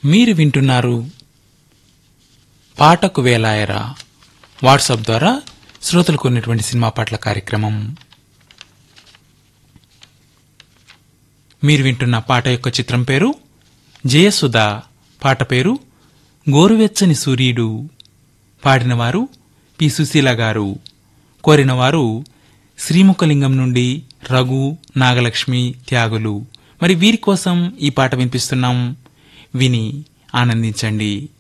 మీరు వింటున్నారు పాటకు వేలాయరా వాట్సాప్ ద్వారా శ్రోతలకు ఉన్నటువంటి సినిమా పాటల కార్యక్రమం. మీరు వింటున్న పాట యొక్క చిత్రం పేరు జయసుధ. పాట పేరు గోరువెచ్చని సూర్యుడు. పాడినవారు పి సుశీల గారు. కోరినవారు శ్రీముఖలింగం నుండి రఘు, నాగలక్ష్మి, త్యాగులు. మరి వీరి కోసం ఈ పాట వినిపిస్తున్నాం. విని ఆనందించండి.